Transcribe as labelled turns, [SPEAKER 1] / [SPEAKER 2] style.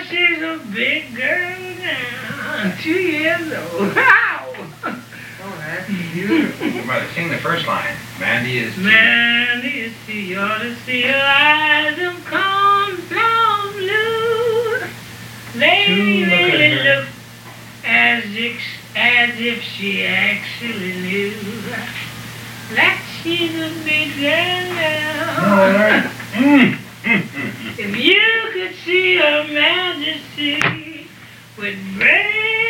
[SPEAKER 1] she's a big girl now. 2 years old. Wow.
[SPEAKER 2] Oh, that's beautiful.
[SPEAKER 3] Brother, sing the first line. Mandy is...
[SPEAKER 1] Mandy is you ought to see her eyes, them cornflower blue. They
[SPEAKER 3] Look at
[SPEAKER 1] really
[SPEAKER 3] her.
[SPEAKER 1] look as if she actually knew that she's a big girl now. If you could see her majesty with brave